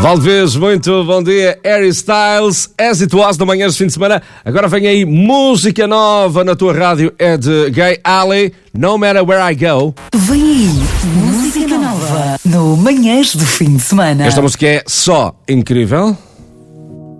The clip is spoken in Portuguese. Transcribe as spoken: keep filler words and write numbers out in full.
Valdevez, muito bom dia. Harry Styles, As It Was, no Manhãs de Fim de Semana. Agora vem aí música nova na tua rádio, é de Gay Ali, No Matter Where I Go. Vem aí, música nova no Manhãs de Fim de Semana. Esta música é só incrível.